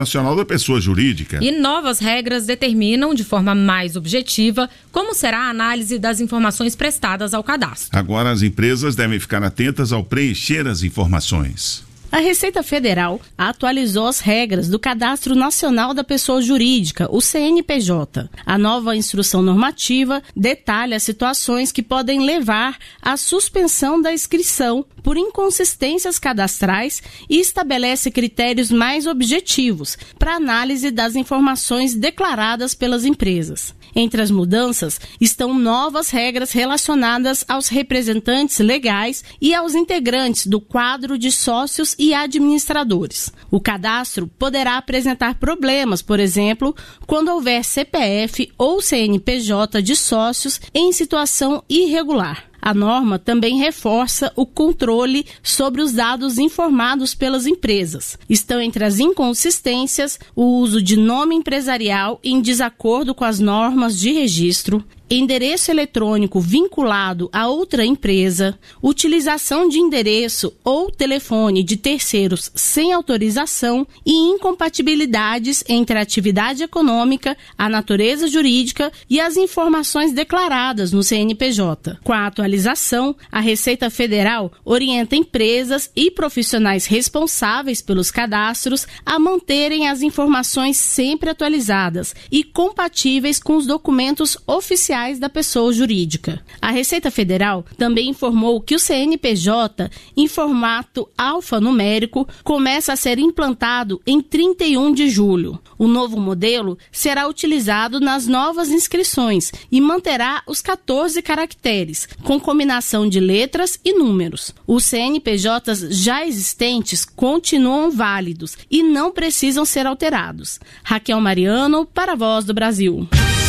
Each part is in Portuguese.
Nacional da Pessoa Jurídica. E novas regras determinam de forma mais objetiva como será a análise das informações prestadas ao cadastro. Agora as empresas devem ficar atentas ao preencher as informações. A Receita Federal atualizou as regras do Cadastro Nacional da Pessoa Jurídica, o CNPJ. A nova instrução normativa detalha as situações que podem levar à suspensão da inscrição por inconsistências cadastrais e estabelece critérios mais objetivos para análise das informações declaradas pelas empresas. Entre as mudanças estão novas regras relacionadas aos representantes legais e aos integrantes do quadro de sócios e administradores. O cadastro poderá apresentar problemas, por exemplo, quando houver CPF ou CNPJ de sócios em situação irregular. A norma também reforça o controle sobre os dados informados pelas empresas. Estão entre as inconsistências o uso de nome empresarial em desacordo com as normas de registro, endereço eletrônico vinculado a outra empresa, utilização de endereço ou telefone de terceiros sem autorização e incompatibilidades entre a atividade econômica, a natureza jurídica e as informações declaradas no CNPJ. Com a atualização, a Receita Federal orienta empresas e profissionais responsáveis pelos cadastros a manterem as informações sempre atualizadas e compatíveis com os documentos oficiais da pessoa jurídica. A Receita Federal também informou que o CNPJ, em formato alfanumérico, começa a ser implantado em 31 de julho. O novo modelo será utilizado nas novas inscrições e manterá os 14 caracteres, com combinação de letras e números. Os CNPJs já existentes continuam válidos e não precisam ser alterados. Raquel Mariano, para a Voz do Brasil.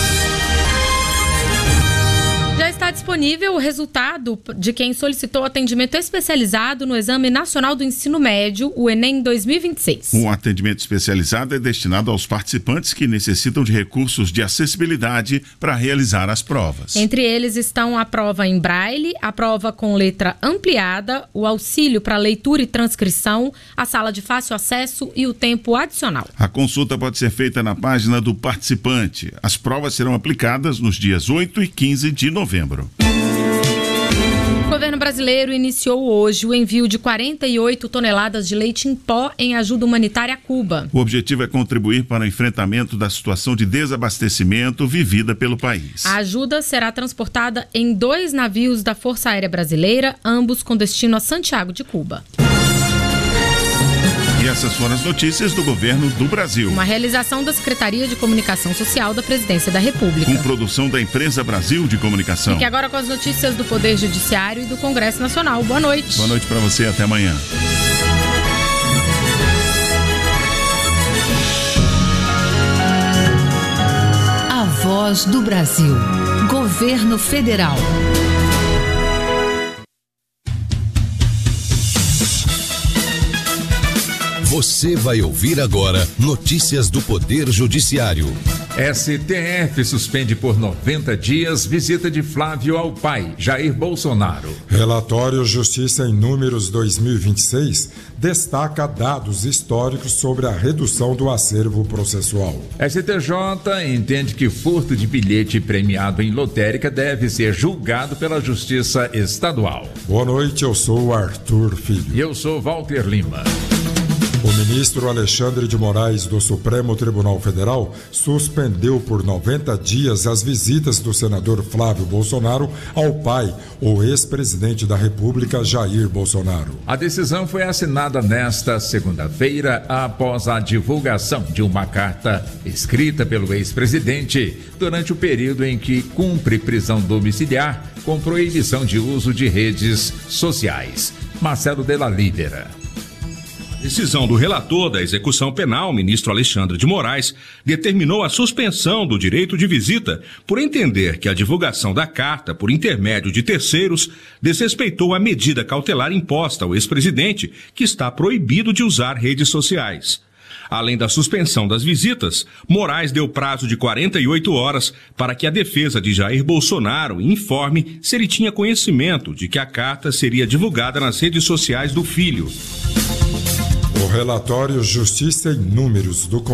Já está disponível o resultado de quem solicitou atendimento especializado no Exame Nacional do Ensino Médio, o Enem 2026. Um atendimento especializado é destinado aos participantes que necessitam de recursos de acessibilidade para realizar as provas. Entre eles estão a prova em braille, a prova com letra ampliada, o auxílio para leitura e transcrição, a sala de fácil acesso e o tempo adicional. A consulta pode ser feita na página do participante. As provas serão aplicadas nos dias 8 e 15 de novembro. O governo brasileiro iniciou hoje o envio de 48 toneladas de leite em pó em ajuda humanitária a Cuba. O objetivo é contribuir para o enfrentamento da situação de desabastecimento vivida pelo país. A ajuda será transportada em 2 navios da Força Aérea Brasileira, ambos com destino a Santiago de Cuba. E essas foram as notícias do governo do Brasil. Uma realização da Secretaria de Comunicação Social da Presidência da República. Com produção da Empresa Brasil de Comunicação. Fique agora com as notícias do Poder Judiciário e do Congresso Nacional. Boa noite. Boa noite para você, até amanhã. A Voz do Brasil. Governo Federal. Você vai ouvir agora notícias do Poder Judiciário. STF suspende por 90 dias visita de Flávio ao pai, Jair Bolsonaro. Relatório Justiça em Números 2026 destaca dados históricos sobre a redução do acervo processual. STJ entende que furto de bilhete premiado em lotérica deve ser julgado pela Justiça Estadual. Boa noite, eu sou o Arthur Filho. E eu sou Walter Lima. O ministro Alexandre de Moraes, do Supremo Tribunal Federal, suspendeu por 90 dias as visitas do senador Flávio Bolsonaro ao pai, o ex-presidente da República, Jair Bolsonaro. A decisão foi assinada nesta segunda-feira após a divulgação de uma carta escrita pelo ex-presidente durante o período em que cumpre prisão domiciliar com proibição de uso de redes sociais. Marcelo Della Libera. Decisão do relator da execução penal, ministro Alexandre de Moraes, determinou a suspensão do direito de visita por entender que a divulgação da carta por intermédio de terceiros desrespeitou a medida cautelar imposta ao ex-presidente, que está proibido de usar redes sociais. Além da suspensão das visitas, Moraes deu prazo de 48 horas para que a defesa de Jair Bolsonaro informe se ele tinha conhecimento de que a carta seria divulgada nas redes sociais do filho. O relatório Justiça em Números do